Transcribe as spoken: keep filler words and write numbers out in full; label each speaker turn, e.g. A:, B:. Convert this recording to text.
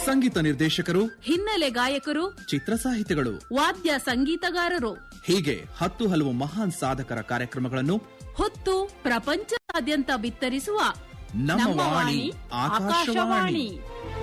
A: ಸಂಗೀತ ನಿರ್ದೇಶಕರು,
B: ಹಿನ್ನೆಲೆ ಗಾಯಕರು,
A: ಚಿತ್ರ ಸಾಹಿತಿಗಳು,
B: ವಾದ್ಯ ಸಂಗೀತಗಾರರು
A: ಹೀಗೆ ಹತ್ತು ಹಲವು ಮಹಾನ್ ಸಾಧಕರ ಕಾರ್ಯಕ್ರಮಗಳನ್ನು
B: ಹೊತ್ತು ಪ್ರಪಂಚದಾದ್ಯಂತ ಬಿತ್ತರಿಸುವ
A: ನಮ್ಮ ವಾಣಿ ಆಕಾಶವಾಣಿ.